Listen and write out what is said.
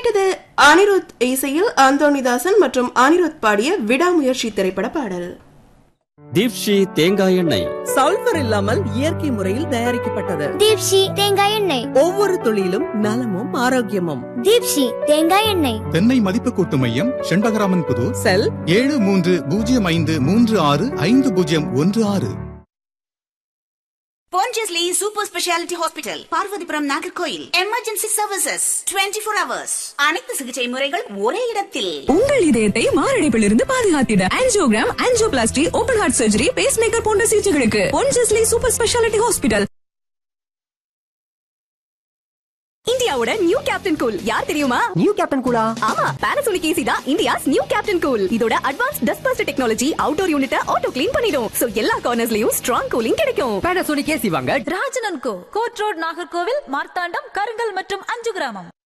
கேட்டது அனிருத் இசையில் அந்தோணிதாசன் மற்றும் அனிருத் பாடிய விடாமுயற்சி திரைப்பட பாடல். தீப்ஷி தேங்காய் எண்ணெய் சல்பர் இல்லாமல் இயற்கை முறையில் தயாரிக்கப்பட்டது. தீப்ஷி தேங்காய் எண்ணெய் ஒவ்வொரு துளியிலும் நலமும் ஆரோக்கியமும். தீப்ஷி தேங்காய் எண்ணெய். தென்னை மதிப்பு கூட்டு மையம் செண்பகராமன் புதூர். செல் 7305355016. Pondicherry Super Speciality Hospital, Parvathipuram Nagercoil. Emergency services 24 hours. அனைத்து சிகிச்சை முறைகள் ஒரே இடத்தில். உங்கள் இதயத்தை மாரடைப்பிலிருந்து பாதுகாத்திட angiogram, angioplasty, open heart surgery, base maker போன்ற சிகிச்சைகளுக்கு பொன்ஜஸ்லி சூப்பர் ஸ்பெஷாலிட்டி ஹாஸ்பிட்டல். இந்தியாவோட நியூ கேப்டன் கூல் யார் தெரியுமா? நியூ கேப்டன் கூலா? ஆமா, Panasonic AC தான் இந்தியாஸ் நியூ கேப்டன் கூல். இதோட advance dust first technology outdoor யூனிட்ட auto clean பண்ணிடும். சோ எல்லா கார்னர்ஸ்லயும் ஸ்ட்ராங் கூலிங் கிடைக்கும். Panasonic AC வாங்க. ராஜனன் கோ, கோட் ரோட், நாகர்கோவில், மார்த்தாண்டம், கருங்கல் மற்றும் 5 கிராமம்.